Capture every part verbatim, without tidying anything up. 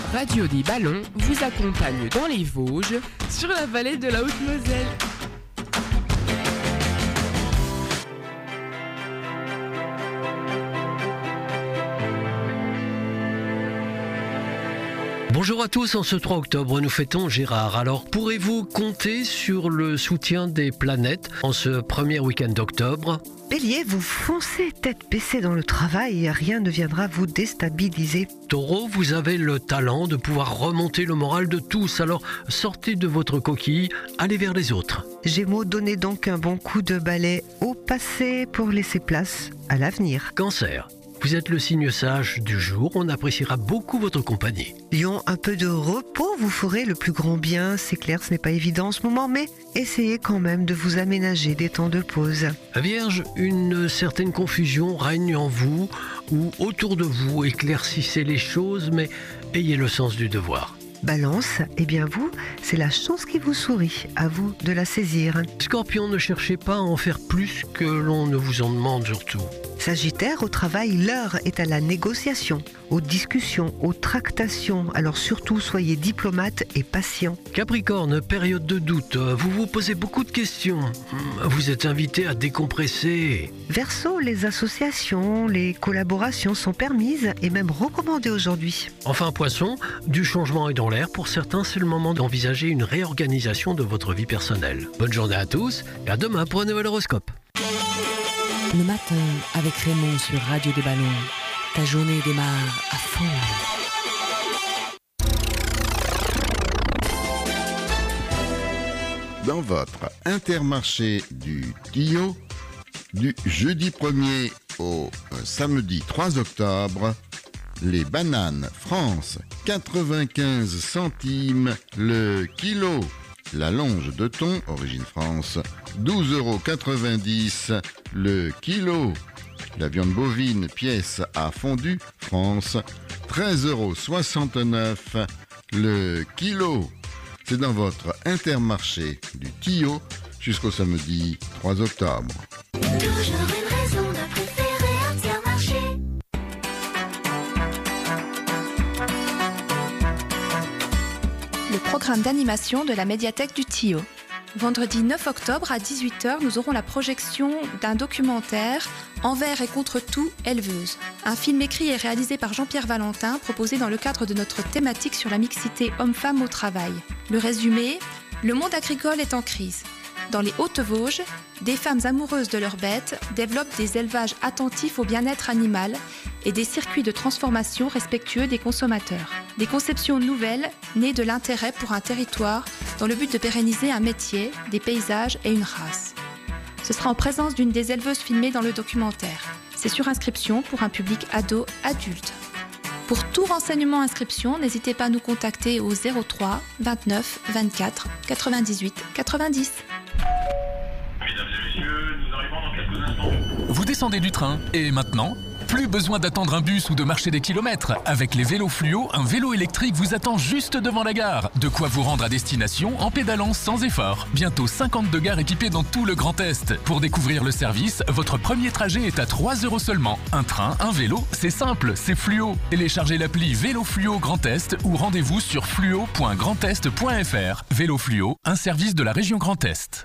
Radio des Ballons vous accompagne dans les Vosges, sur la vallée de la Haute-Moselle. Bonjour à tous, en ce trois octobre, nous fêtons Gérard. Alors, pourrez-vous compter sur le soutien des planètes en ce premier week-end d'octobre ? Bélier, vous foncez tête baissée dans le travail et rien ne viendra vous déstabiliser. Taureau, vous avez le talent de pouvoir remonter le moral de tous, alors sortez de votre coquille, allez vers les autres. Gémeaux, donnez donc un bon coup de balai au passé pour laisser place à l'avenir. Cancer, vous êtes le signe sage du jour, on appréciera beaucoup votre compagnie. Lion, un peu de repos vous ferez le plus grand bien. C'est clair, ce n'est pas évident en ce moment, mais essayez quand même de vous aménager des temps de pause. Vierge, une certaine confusion règne en vous ou autour de vous. Éclaircissez les choses, mais ayez le sens du devoir. Balance, eh bien vous, c'est la chance qui vous sourit, à vous de la saisir. Scorpion, ne cherchez pas à en faire plus que l'on ne vous en demande surtout. Sagittaire, au travail, l'heure est à la négociation, aux discussions, aux tractations. Alors surtout, soyez diplomate et patient. Capricorne, période de doute, vous vous posez beaucoup de questions. Vous êtes invité à décompresser. Verseau, les associations, les collaborations sont permises et même recommandées aujourd'hui. Enfin, Poisson, du changement est dans l'air. Pour certains, c'est le moment d'envisager une réorganisation de votre vie personnelle. Bonne journée à tous et à demain pour un nouvel horoscope. Le matin, avec Raymond sur Radio des Ballons, ta journée démarre à fond. Dans votre Intermarché du Tio, du jeudi premier au samedi trois octobre, les bananes France, quatre-vingt-quinze centimes le kilo. La longe de thon, origine France, douze euros quatre-vingt-dix le kilo. La viande bovine, pièce à fondu, France, treize euros soixante-neuf le kilo. C'est dans votre Intermarché du Tio jusqu'au samedi trois octobre. Toujours une raison de préférer Intermarché. Le programme d'animation de la médiathèque du Tio. Vendredi neuf octobre à dix-huit heures, nous aurons la projection d'un documentaire « Envers et contre tout, éleveuse ». Un film écrit et réalisé par Jean-Pierre Valentin, proposé dans le cadre de notre thématique sur la mixité homme-femme au travail. Le résumé, le monde agricole est en crise. Dans les Hautes-Vosges, des femmes amoureuses de leurs bêtes développent des élevages attentifs au bien-être animal et des circuits de transformation respectueux des consommateurs. Des conceptions nouvelles nées de l'intérêt pour un territoire dans le but de pérenniser un métier, des paysages et une race. Ce sera en présence d'une des éleveuses filmées dans le documentaire. C'est sur inscription pour un public ado-adulte. Pour tout renseignement inscription, n'hésitez pas à nous contacter au zéro trois vingt-neuf vingt-quatre quatre-vingt-dix-huit quatre-vingt-dix. Mesdames et messieurs, nous arrivons dans quelques instants. Vous descendez du train et maintenant ? Plus besoin d'attendre un bus ou de marcher des kilomètres. Avec les vélos fluo, un vélo électrique vous attend juste devant la gare. De quoi vous rendre à destination en pédalant sans effort. Bientôt cinquante-deux gares équipées dans tout le Grand Est. Pour découvrir le service, votre premier trajet est à trois euros seulement. Un train, un vélo, c'est simple, c'est fluo. Téléchargez l'appli Vélo Fluo Grand Est ou rendez-vous sur fluo point grand est point f r. Vélo Fluo, un service de la région Grand Est.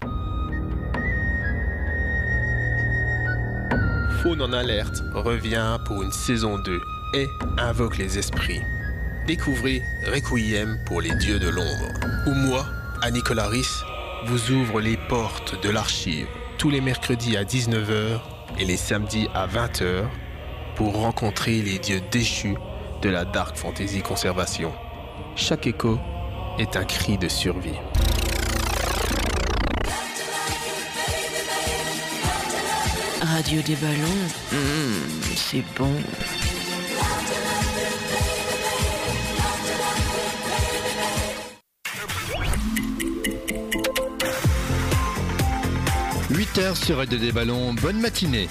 Faune en alerte revient pour une saison deux et invoque les esprits. Découvrez Requiem pour les dieux de l'ombre, où moi, Annie Colaris, vous ouvre les portes de l'archive tous les mercredis à dix-neuf heures et les samedis à vingt heures pour rencontrer les dieux déchus de la Dark Fantasy Conservation. Chaque écho est un cri de survie. Radio des Ballons, mmh, c'est bon. huit heures sur Radio des Ballons, bonne matinée.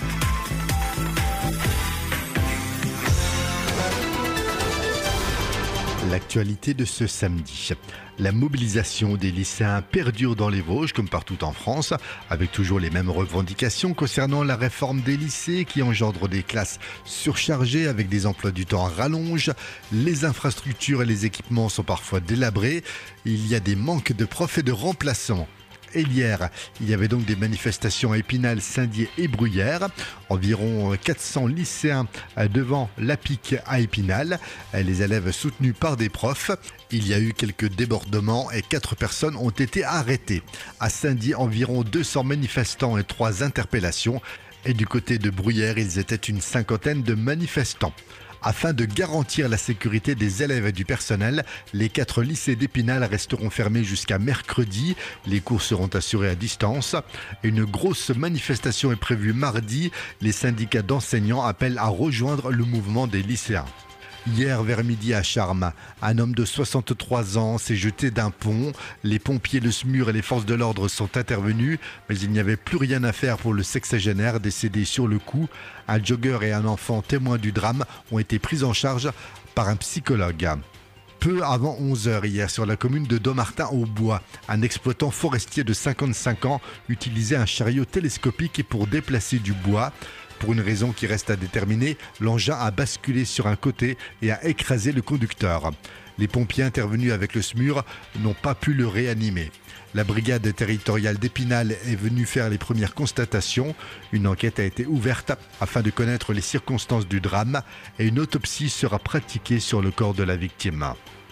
L'actualité de ce samedi. La mobilisation des lycéens perdure dans les Vosges, comme partout en France, avec toujours les mêmes revendications concernant la réforme des lycées qui engendre des classes surchargées avec des emplois du temps à rallonge. Les infrastructures et les équipements sont parfois délabrés. Il y a des manques de profs et de remplaçants. Et hier, il y avait donc des manifestations à Épinal, Saint-Dié et Bruyères. Environ quatre cents lycéens devant l'A P I C à Épinal. Les élèves soutenus par des profs. Il y a eu quelques débordements et quatre personnes ont été arrêtées. À Saint-Dié, environ deux cents manifestants et trois interpellations. Et du côté de Bruyères, ils étaient une cinquantaine de manifestants. Afin de garantir la sécurité des élèves et du personnel, les quatre lycées d'Épinal resteront fermés jusqu'à mercredi. Les cours seront assurés à distance. Une grosse manifestation est prévue mardi. Les syndicats d'enseignants appellent à rejoindre le mouvement des lycéens. Hier, vers midi à Charmes, un homme de soixante-trois ans s'est jeté d'un pont. Les pompiers, le S M U R et les forces de l'ordre sont intervenus, mais il n'y avait plus rien à faire pour le sexagénaire décédé sur le coup. Un jogger et un enfant témoins du drame ont été pris en charge par un psychologue. Peu avant onze heures hier, sur la commune de Dommartin-au-Bois, un exploitant forestier de cinquante-cinq ans utilisait un chariot télescopique pour déplacer du bois. Pour une raison qui reste à déterminer, l'engin a basculé sur un côté et a écrasé le conducteur. Les pompiers intervenus avec le S M U R n'ont pas pu le réanimer. La brigade territoriale d'Épinal est venue faire les premières constatations. Une enquête a été ouverte afin de connaître les circonstances du drame et une autopsie sera pratiquée sur le corps de la victime.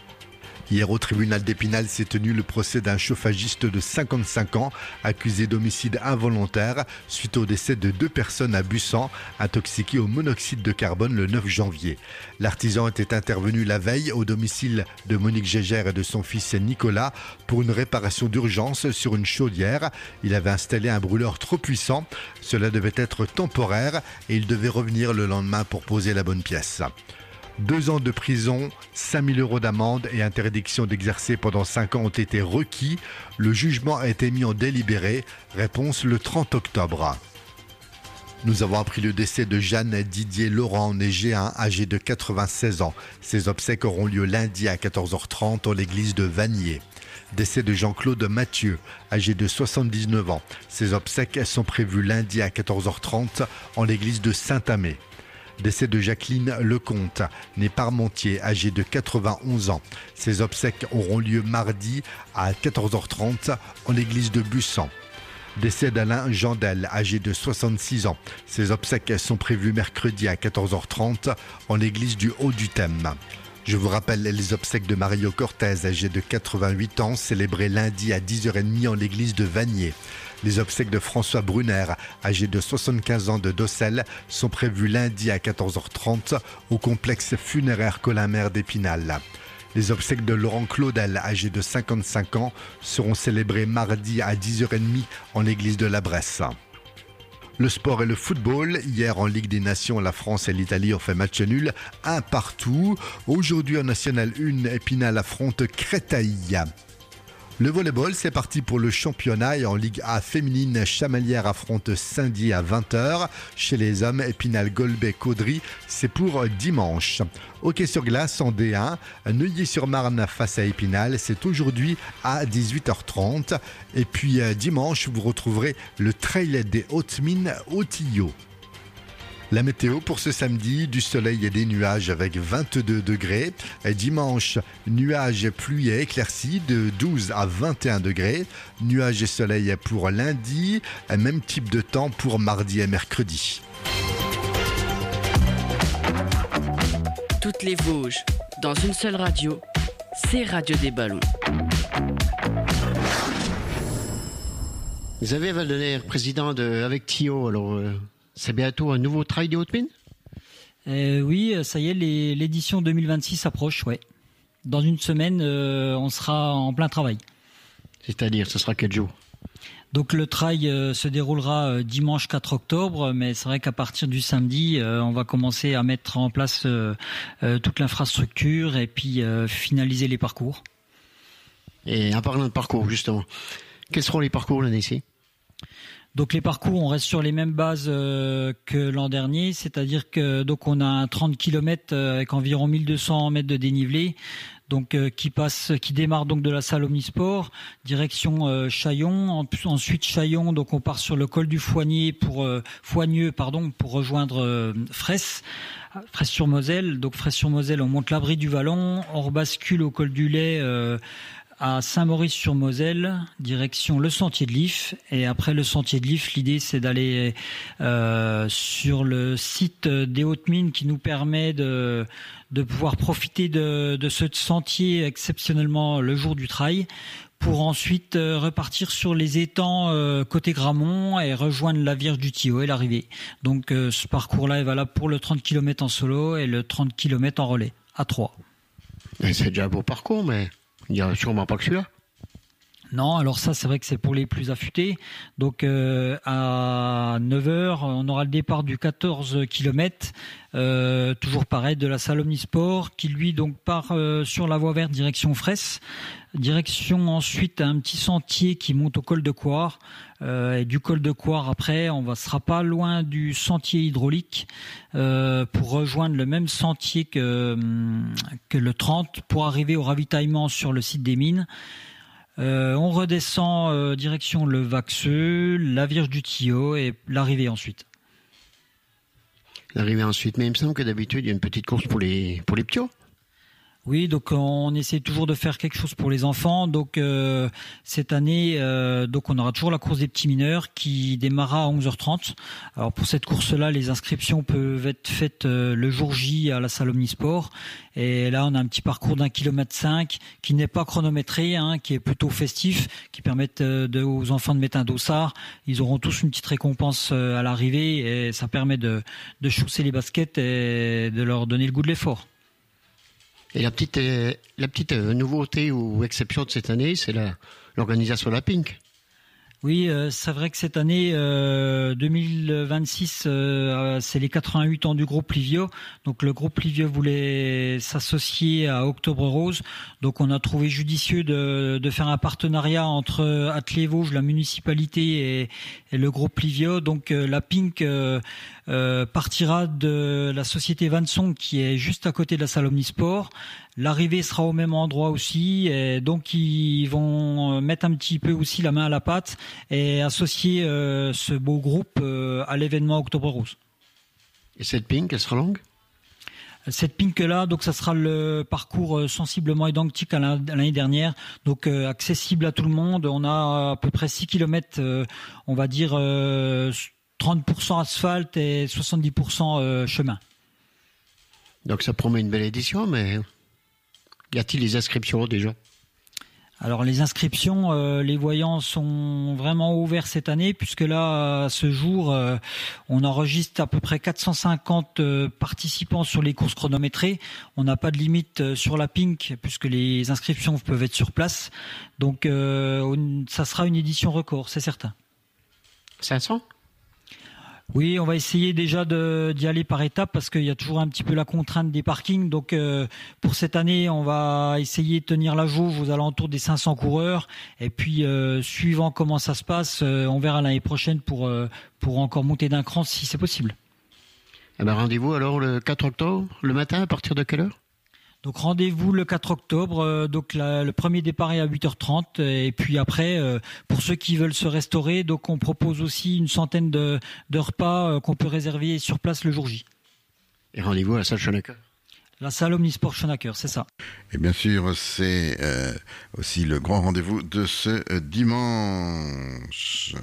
Hier, au tribunal d'Épinal s'est tenu le procès d'un chauffagiste de cinquante-cinq ans accusé d'homicide involontaire suite au décès de deux personnes à Bussan, intoxiquées au monoxyde de carbone le neuf janvier. L'artisan était intervenu la veille au domicile de Monique Gégère et de son fils Nicolas pour une réparation d'urgence sur une chaudière. Il avait installé un brûleur trop puissant. Cela devait être temporaire et il devait revenir le lendemain pour poser la bonne pièce. Deux ans de prison, cinq mille euros d'amende et interdiction d'exercer pendant cinq ans ont été requis. Le jugement a été mis en délibéré. Réponse le trente octobre. Nous avons appris le décès de Jeanne Didier Laurent, née G un, âgée de quatre-vingt-seize ans. Ses obsèques auront lieu lundi à quatorze heures trente en l'église de Vanier. Décès de Jean-Claude Mathieu, âgé de soixante-dix-neuf ans. Ses obsèques sont prévues lundi à quatorze heures trente en l'église de Saint-Amé. Décès de Jacqueline Lecomte, née Parmentier, âgée de quatre-vingt-onze ans. Ses obsèques auront lieu mardi à quatorze heures trente en l'église de Bussan. Décès d'Alain Jandel, âgé de soixante-six ans. Ses obsèques sont prévues mercredi à quatorze heures trente en l'église du Haut-du-Thème. Je vous rappelle les obsèques de Mario Cortez, âgé de quatre-vingt-huit ans, célébrées lundi à dix heures trente en l'église de Vanier. Les obsèques de François Brunner, âgé de soixante-quinze ans de Dossel, sont prévues lundi à quatorze heures trente au complexe funéraire Colin-Mer d'Épinal. Les obsèques de Laurent Claudel, âgé de cinquante-cinq ans, seront célébrées mardi à dix heures trente en l'église de la Bresse. Le sport et le football. Hier en Ligue des Nations, la France et l'Italie ont fait match nul, un partout. Aujourd'hui en National un, Épinal affronte Créteil. Le volleyball, c'est parti pour le championnat et en Ligue A féminine, Chamalières affronte Saint-Dié à vingt heures. Chez les hommes, Épinal-Golbet-Caudry, c'est pour dimanche. Hockey sur glace en D un, Neuilly-sur-Marne face à Épinal, c'est aujourd'hui à dix-huit heures trente. Et puis dimanche, vous retrouverez le trail des Hautes-Mines au Tillot. La météo pour ce samedi, du soleil et des nuages avec vingt-deux degrés. Dimanche, nuages, pluie et éclaircies de douze à vingt et un degrés. Nuages et soleil pour lundi. Même type de temps pour mardi et mercredi. Toutes les Vosges, dans une seule radio, c'est Radio des Ballons. Xavier Valdener, président de Avec Tio, alors... Euh... C'est bientôt un nouveau trail des Hautes-Mines ? euh, Oui, ça y est, les, l'édition deux mille vingt-six approche, ouais. Dans une semaine, euh, on sera en plein travail. C'est-à-dire, ce sera quel jour ? Donc le trail euh, se déroulera euh, dimanche quatre octobre, mais c'est vrai qu'à partir du samedi, euh, on va commencer à mettre en place euh, euh, toute l'infrastructure et puis euh, finaliser les parcours. Et en parlant de parcours, justement, quels seront les parcours l'année-ci ? Donc les parcours, on reste sur les mêmes bases euh, que l'an dernier, c'est-à-dire que donc on a un trente kilomètres avec environ mille deux cents mètres de dénivelé. donc euh, qui passe, qui démarre donc de la salle Omnisport, direction euh, Chaillon. En, ensuite Chaillon, donc on part sur le col du Foignier pour euh, Foigneux, pardon, pour rejoindre euh, Fraisse. Fraisse-sur-Moselle, donc Fraisse-sur-Moselle, on monte l'abri du Vallon, on rebascule au col du Lait euh, à Saint-Maurice-sur-Moselle, direction le Sentier de l'If. Et après le Sentier de l'If, l'idée c'est d'aller euh, sur le site des Hautes-Mines qui nous permet de, de pouvoir profiter de, de ce sentier exceptionnellement le jour du trail, pour ensuite euh, repartir sur les étangs euh, côté Gramont et rejoindre la Vierge du Tillot et l'arrivée. Donc euh, ce parcours-là est valable pour le trente kilomètres en solo et le trente kilomètres en relais, à trois. Et c'est déjà un beau parcours, mais il n'y a sûrement pas que celui-là. Non, alors ça c'est vrai que c'est pour les plus affûtés. Donc euh, à neuf heures, on aura le départ du quatorze kilomètres, euh, toujours pareil, de la salle Omnisport, qui lui donc part euh, sur la voie verte direction Fraisse. Direction ensuite un petit sentier qui monte au col de Coire. Euh, et du col de Coire après, on ne sera pas loin du sentier hydraulique euh, pour rejoindre le même sentier que, que le trente pour arriver au ravitaillement sur le site des mines. Euh, on redescend euh, direction le Vaxeux, la Vierge du Tillot et l'arrivée ensuite. L'arrivée ensuite, mais il me semble que d'habitude il y a une petite course pour les, pour les ptios. Oui, donc on essaie toujours de faire quelque chose pour les enfants. Donc euh, cette année, euh, donc on aura toujours la course des petits mineurs qui démarrera à onze heures trente. Alors pour cette course-là, les inscriptions peuvent être faites euh, le jour J à la salle Omnisport. Et là, on a un petit parcours d'un kilomètre cinq qui n'est pas chronométré, hein, qui est plutôt festif, qui permettent euh, de, aux enfants de mettre un dossard. Ils auront tous une petite récompense euh, à l'arrivée et ça permet de, de chausser les baskets et de leur donner le goût de l'effort. Et la petite, euh, la petite euh, nouveauté ou exception de cette année, c'est la, l'organisation de la Pink. Oui, euh, c'est vrai que cette année euh, deux mille vingt-six, euh, c'est les quatre-vingt-huit ans du groupe Livio. Donc le groupe Livio voulait s'associer à Octobre Rose. Donc on a trouvé judicieux de, de faire un partenariat entre Atelier Vosges, la municipalité et, et le groupe Livio. Donc euh, la Pink euh, euh, partira de la société Vanson qui est juste à côté de la salle Omnisport. L'arrivée sera au même endroit aussi, et donc ils vont mettre un petit peu aussi la main à la pâte et associer euh, ce beau groupe euh, à l'événement Octobre Rose. Et cette pink, elle sera longue ? Cette pink-là, donc ça sera le parcours sensiblement identique à l'année dernière, donc euh, accessible à tout le monde. On a à peu près six kilomètres, euh, on va dire euh, trente pour cent asphalte et soixante-dix pour cent euh, chemin. Donc ça promet une belle édition, mais y a-t-il les inscriptions déjà ? Alors les inscriptions, euh, les voyants sont vraiment ouverts cette année, puisque là, à ce jour, euh, on enregistre à peu près quatre cent cinquante euh, participants sur les courses chronométrées. On n'a pas de limite euh, sur la Pink, puisque les inscriptions peuvent être sur place. Donc euh, on, ça sera une édition record, c'est certain. cinq cents ? Oui, on va essayer déjà de, d'y aller par étapes parce qu'il y a toujours un petit peu la contrainte des parkings. Donc euh, pour cette année, on va essayer de tenir la jauge aux alentours des cinq cents coureurs. Et puis, euh, suivant comment ça se passe, euh, on verra l'année prochaine pour, euh, pour encore monter d'un cran si c'est possible. Eh ben, rendez-vous alors le quatre octobre, le matin, à partir de quelle heure ? Donc rendez-vous le quatre octobre, euh, donc la, le premier départ est à huit heures trente et puis après euh, pour ceux qui veulent se restaurer, donc on propose aussi une centaine de, de repas euh, qu'on peut réserver sur place le jour J. Et rendez-vous à la salle Schoenacker. La salle Omnisport Schoenacker, c'est ça. Et bien sûr, c'est euh, aussi le grand rendez-vous de ce euh, dimanche.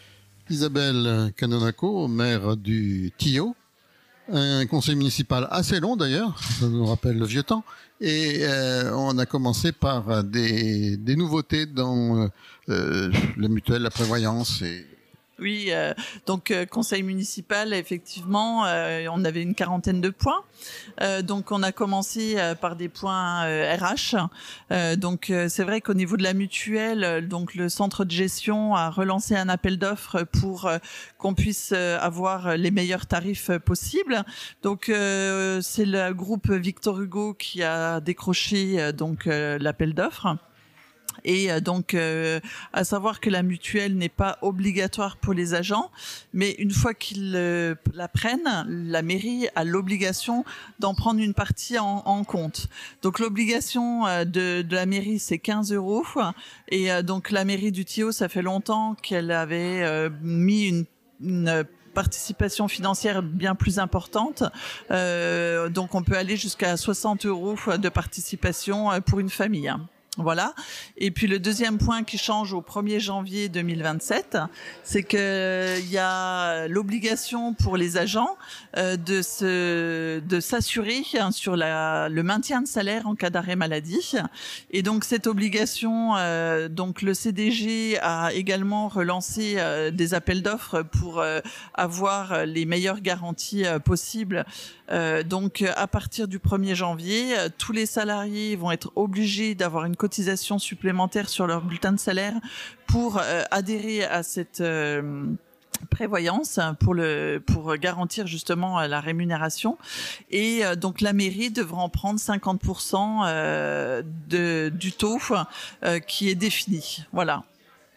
Isabelle Canonaco, maire du Tillot. Un conseil municipal assez long d'ailleurs, ça nous rappelle le vieux temps. Et euh, on a commencé par des, des nouveautés dans euh, les mutuelles, la prévoyance et... Oui, euh, donc euh, conseil municipal, effectivement, euh, on avait une quarantaine de points. Euh, donc on a commencé euh, par des points euh, R H. Euh, donc euh, c'est vrai qu'au niveau de la mutuelle, euh, donc le centre de gestion a relancé un appel d'offres pour euh, qu'on puisse euh, avoir les meilleurs tarifs euh, possibles. Donc euh, c'est le groupe Victor Hugo qui a décroché euh, donc euh, l'appel d'offres. Et donc, euh, à savoir que la mutuelle n'est pas obligatoire pour les agents, mais une fois qu'ils euh, la prennent, la mairie a l'obligation d'en prendre une partie en, en compte. Donc, l'obligation euh, de, de la mairie, c'est quinze euros. Et euh, donc, la mairie du Tillot, ça fait longtemps qu'elle avait euh, mis une, une participation financière bien plus importante. Euh, donc, on peut aller jusqu'à soixante euros de participation pour une famille. Voilà. Et puis le deuxième point qui change au premier janvier deux mille vingt-sept, c'est que il y a l'obligation pour les agents euh, de se de s'assurer hein, sur la le maintien de salaire en cas d'arrêt maladie. Et donc cette obligation, euh, donc le C D G a également relancé euh, des appels d'offres pour euh, avoir les meilleures garanties euh, possibles. Euh, donc à partir du premier janvier, euh, tous les salariés vont être obligés d'avoir une cotisation supplémentaire sur leur bulletin de salaire pour euh, adhérer à cette euh, prévoyance pour le pour garantir justement la rémunération. Et euh, donc la mairie devra en prendre cinquante pour cent euh, de du taux euh, qui est défini. Voilà.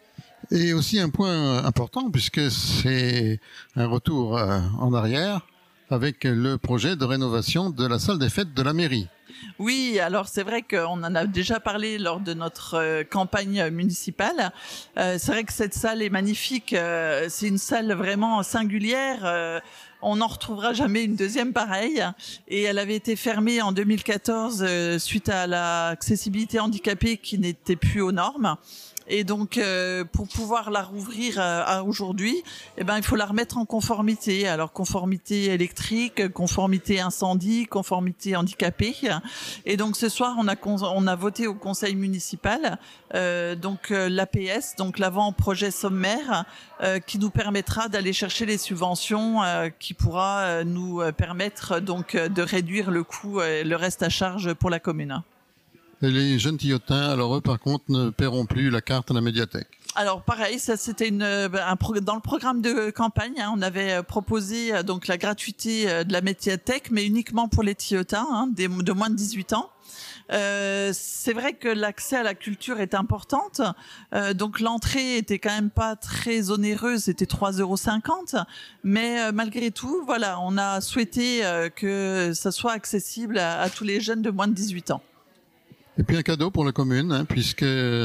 Et aussi un point important puisque c'est un retour euh, en arrière avec le projet de rénovation de la salle des fêtes de la mairie. Oui, alors c'est vrai qu'on en a déjà parlé lors de notre euh, campagne municipale. Euh, c'est vrai que cette salle est magnifique. Euh, c'est une salle vraiment singulière. Euh, on n'en retrouvera jamais une deuxième pareille. Et elle avait été fermée en deux mille quatorze euh, suite à l'accessibilité handicapée qui n'était plus aux normes. Et donc, euh, pour pouvoir la rouvrir euh, à aujourd'hui, eh ben, il faut la remettre en conformité. Alors, conformité électrique, conformité incendie, conformité handicapée. Et donc, ce soir, on a on a voté au conseil municipal euh, donc euh, l'A P S, donc l'avant-projet sommaire, euh, qui nous permettra d'aller chercher les subventions, euh, qui pourra euh, nous permettre donc de réduire le coût, euh, le reste à charge pour la commune. Et les jeunes Tillotins, alors eux, par contre, ne paieront plus la carte à la médiathèque. Alors pareil, ça c'était une un pro, dans le programme de campagne, hein, on avait proposé donc la gratuité de la médiathèque, mais uniquement pour les Tillotins, hein, des, de moins de dix-huit ans. Euh, c'est vrai que l'accès à la culture est importante, euh, donc l'entrée était quand même pas très onéreuse, c'était trois euros cinquante, mais euh, malgré tout, voilà, on a souhaité euh, que ça soit accessible à, à tous les jeunes de moins de dix-huit ans. Et puis un cadeau pour la commune, hein, puisque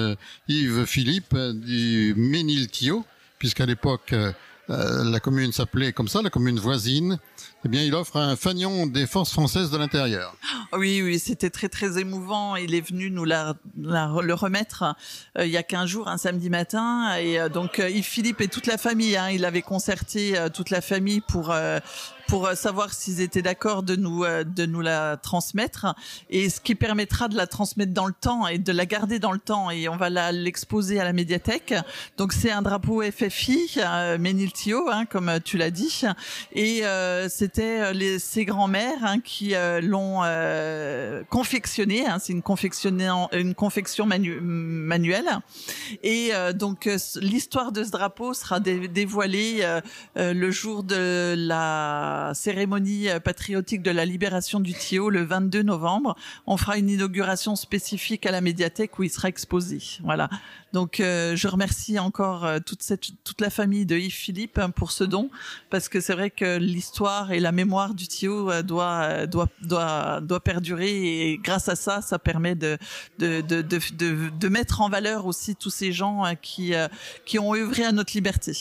Yves Philippe du Ménil-Tillot, puisqu'à l'époque euh, la commune s'appelait comme ça, la commune voisine, eh bien il offre un fanion des forces françaises de l'intérieur. Oui, oui, c'était très très émouvant. Il est venu nous la, la le remettre euh, il y a quinze jours, un samedi matin, et euh, donc euh, Yves Philippe et toute la famille, hein, il avait concerté euh, toute la famille pour euh, pour savoir s'ils étaient d'accord de nous euh, de nous la transmettre, et ce qui permettra de la transmettre dans le temps et de la garder dans le temps, et on va la l'exposer à la médiathèque. Donc c'est un drapeau F F I euh, Ménil-Tillot, hein, comme tu l'as dit, et euh, c'était les ses grands-mères, hein, qui euh, l'ont euh, confectionné, hein, c'est une confection une confection manu manuelle, et euh, donc euh, l'histoire de ce drapeau sera dé dévoilée euh, euh, le jour de la cérémonie patriotique de la libération du Tillot le vingt-deux novembre. On fera une inauguration spécifique à la médiathèque où il sera exposé. Voilà. Donc euh, je remercie encore euh, toute cette toute la famille de Yves Philippe, hein, pour ce don, parce que c'est vrai que l'histoire et la mémoire du Tillot euh, doit doit doit doit perdurer, et grâce à ça, ça permet de de de de de, de mettre en valeur aussi tous ces gens euh, qui euh, qui ont œuvré à notre liberté.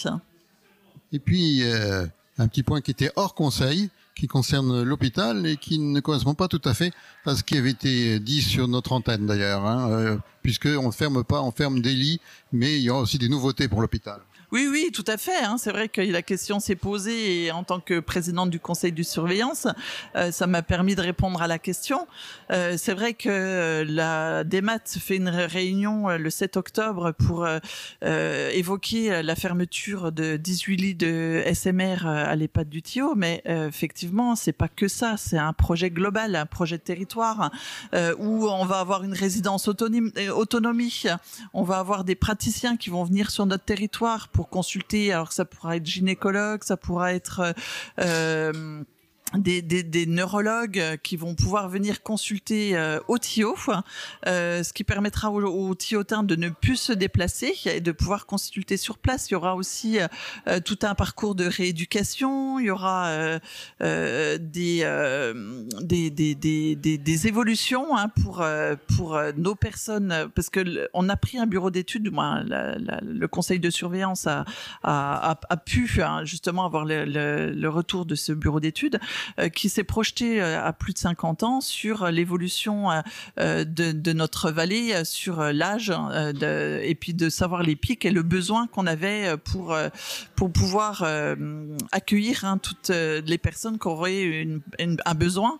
Et puis euh, un petit point qui était hors conseil, qui concerne l'hôpital et qui ne correspond pas tout à fait à ce qui avait été dit sur notre antenne d'ailleurs, hein, euh, puisqu'on ne ferme pas, on ferme des lits, mais il y aura aussi des nouveautés pour l'hôpital. Oui, oui, tout à fait, hein. C'est vrai que la question s'est posée, et en tant que présidente du conseil de surveillance, euh, ça m'a permis de répondre à la question. Euh, c'est vrai que la DEMAT fait une réunion le sept octobre pour euh, euh, évoquer la fermeture de dix-huit lits de S M R à l'EHPAD du Tillot, mais euh, effectivement, c'est pas que ça, c'est un projet global, un projet de territoire, euh, où on va avoir une résidence autonomie, autonomie, on va avoir des praticiens qui vont venir sur notre territoire pour pour consulter. Alors ça pourra être gynécologue, ça pourra être euh, Des, des, des neurologues qui vont pouvoir venir consulter euh, au T I O, euh, ce qui permettra aux, aux Tillotins de ne plus se déplacer et de pouvoir consulter sur place. Il y aura aussi euh, tout un parcours de rééducation, il y aura euh, euh, des, euh, des, des, des, des, des évolutions hein, pour, euh, pour nos personnes, parce que on a pris un bureau d'études, du moins la, la, le conseil de surveillance a, a, a, a pu hein, justement avoir le, le, le retour de ce bureau d'études, qui s'est projeté à plus de cinquante ans sur l'évolution de, de notre vallée, sur l'âge, et puis de savoir les pics et le besoin qu'on avait pour, pour pouvoir accueillir hein, toutes les personnes qui auraient une, une, un besoin.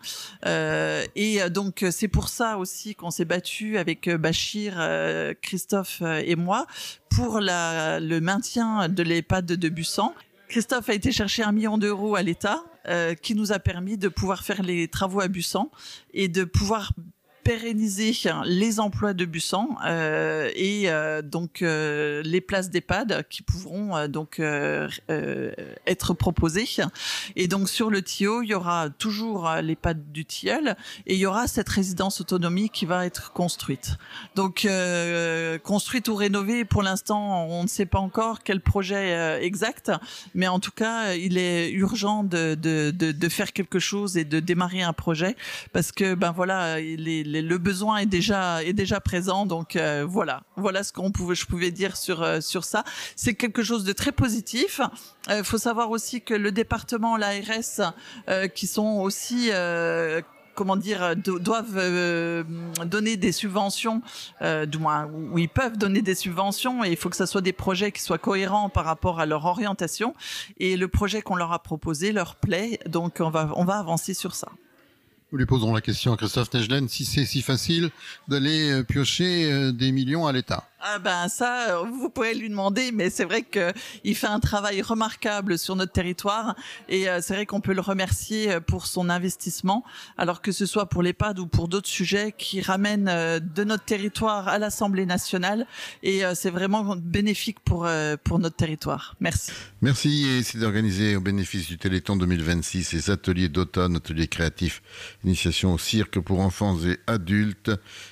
Et donc, c'est pour ça aussi qu'on s'est battu avec Bachir, Christophe et moi pour la, le maintien de l'EHPAD de Bussan. Christophe a été chercher un million d'euros à l'État, euh, qui nous a permis de pouvoir faire les travaux à Bussan et de pouvoir pérenniser les emplois de Bussan euh, et euh, donc euh, les places d'EHPAD qui pourront euh, donc euh, euh, être proposées. Et donc sur le T I O, il y aura toujours l'EHPAD du Tilleul et il y aura cette résidence autonomie qui va être construite. Donc euh, construite ou rénovée, pour l'instant, on ne sait pas encore quel projet euh, exact, mais en tout cas, il est urgent de, de, de, de faire quelque chose et de démarrer un projet parce que ben voilà, les le besoin est déjà est déjà présent, donc euh, voilà voilà ce qu'on pouvait je pouvais dire sur euh, sur ça. C'est quelque chose de très positif. Il euh, faut savoir aussi que le département, l'A R S, euh, qui sont aussi euh, comment dire, doivent euh, donner des subventions, euh, du moins où ils peuvent donner des subventions, et il faut que ça soit des projets qui soient cohérents par rapport à leur orientation. Et le projet qu'on leur a proposé leur plaît, donc on va on va avancer sur ça. Nous lui poserons la question à Christophe Negelen, si c'est si facile d'aller piocher des millions à l'État. Ah ben ça, vous pourrez lui demander, mais c'est vrai qu'il fait un travail remarquable sur notre territoire et c'est vrai qu'on peut le remercier pour son investissement, alors que ce soit pour l'EHPAD ou pour d'autres sujets qui ramènent de notre territoire à l'Assemblée nationale, et c'est vraiment bénéfique pour, pour notre territoire. Merci. Merci, et c'est d'organiser au bénéfice du Téléthon deux mille vingt-six ces ateliers d'automne, ateliers créatifs, initiation au cirque pour enfants et adultes.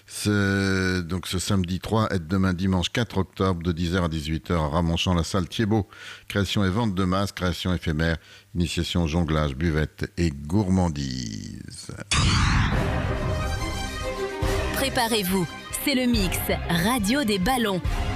Ce, donc ce samedi trois et demain dimanche quatre octobre de dix heures à dix-huit heures à Ramonchamp, la salle Thiebaud. Création et vente de masques, création éphémère, initiation jonglage, buvette et gourmandise. Préparez-vous, c'est le mix Radio des Ballons.